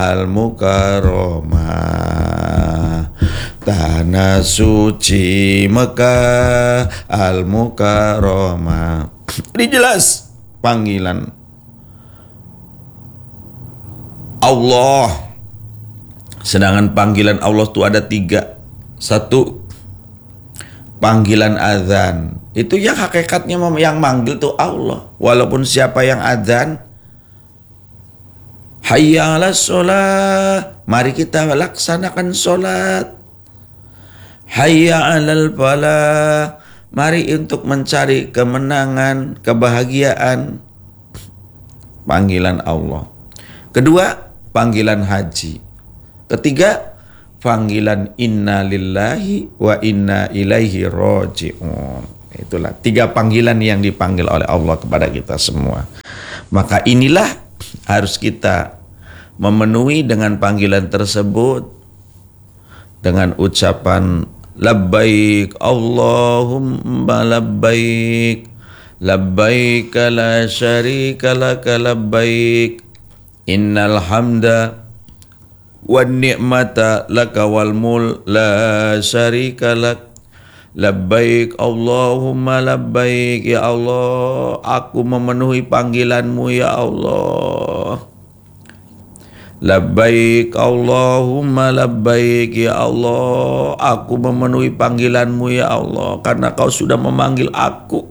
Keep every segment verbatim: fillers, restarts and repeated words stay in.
al-mukarramah, tanah suci Mekah al-mukarramah. Ini jelas panggilan Allah. Sedangkan panggilan Allah itu ada tiga. Satu, panggilan azan. Itu yang hakikatnya yang manggil tuh Allah. Walaupun siapa yang azan, hayya 'alas sholat, mari kita laksanakan sholat. Hayya 'alal falah, mari untuk mencari kemenangan, kebahagiaan. Panggilan Allah. Kedua, panggilan haji. Ketiga, panggilan inna lillahi wa inna ilaihi roji'un. Itulah tiga panggilan yang dipanggil oleh Allah kepada kita semua. Maka inilah harus kita memenuhi dengan panggilan tersebut dengan ucapan labbaik Allahumma labbaik, labbaik la syarika laka labbaik, innal hamda wan ni'mata laka wal mul la syarika lak, labbaik Allahumma labbaik. Ya Allah, aku memenuhi panggilanmu ya Allah. Labbaik Allahumma labbaik. Ya Allah, aku memenuhi panggilanmu ya Allah, karena kau sudah memanggil aku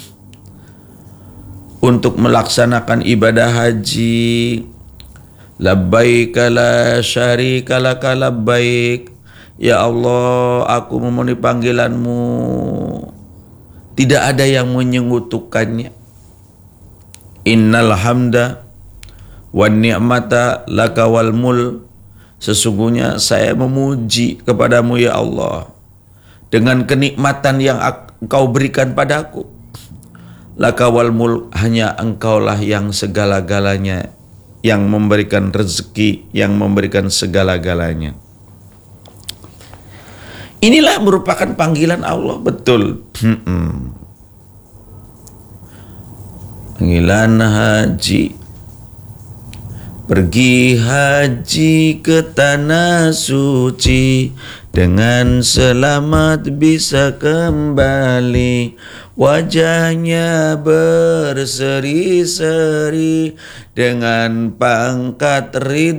untuk melaksanakan ibadah haji. Labbaik la syarika laka labbaik. Ya Allah, aku memenuhi panggilanmu, tidak ada yang menyekutukannya. Innal hamda wan ni'mata laka wal mul, sesungguhnya saya memuji kepadamu ya Allah dengan kenikmatan yang engkau berikan padaku. Laka wal mul, hanya engkaulah yang segala-galanya, yang memberikan rezeki, yang memberikan segala-galanya. Inilah merupakan panggilan Allah, betul. Hmm. Panggilan haji. Pergi haji ke tanah suci, dengan selamat bisa kembali. Wajahnya berseri-seri dengan pangkat ridho